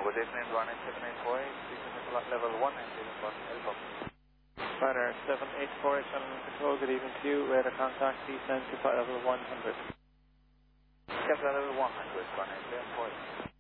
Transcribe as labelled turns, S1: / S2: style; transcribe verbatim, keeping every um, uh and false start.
S1: good evening, one eight seven eight four eight, level one and zero one, Alpha.
S2: Radar seven eight four eight, control, good evening to you, radar contact, descend to flight level one hundred.
S1: Captain level one hundred, one eight seven four eight.